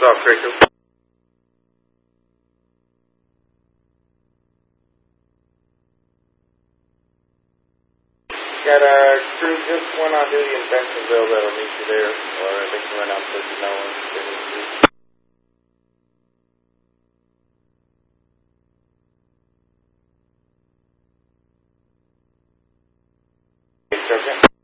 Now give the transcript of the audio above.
off, Rachel. Got a crew just went on duty in Bentonville that'll meet you there, or they can run out to know if they need to. Sergeant.